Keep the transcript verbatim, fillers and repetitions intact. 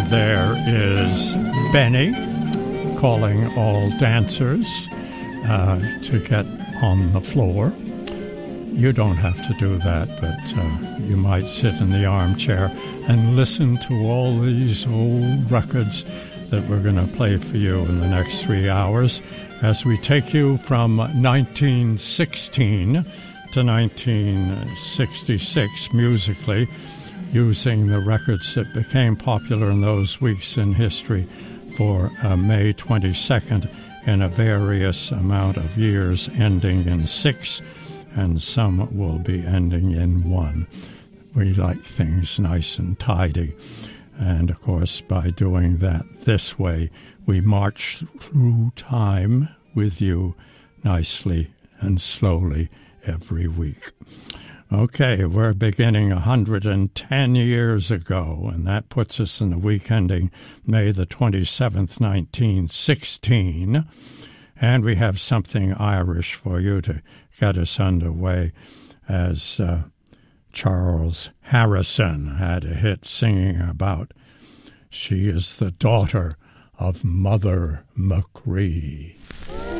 there is Benny calling all dancers uh, to get on the floor. You don't have to do that, but uh, you might sit in the armchair and listen to all these old records that we're going to play for you in the next three hours as we take you from nineteen sixteen to nineteen sixty-six musically, using the records that became popular in those weeks in history for uh, May twenty-second in a various amount of years, ending in six, and some will be ending in one. We like things nice and tidy. And, of course, by doing that this way, we march through time with you nicely and slowly every week. Okay, we're beginning one hundred ten years ago, and that puts us in the week ending May the twenty-seventh, nineteen sixteen. And we have something Irish for you to get us underway, as uh, Charles Harrison had a hit singing about she is the daughter of Mother Machree.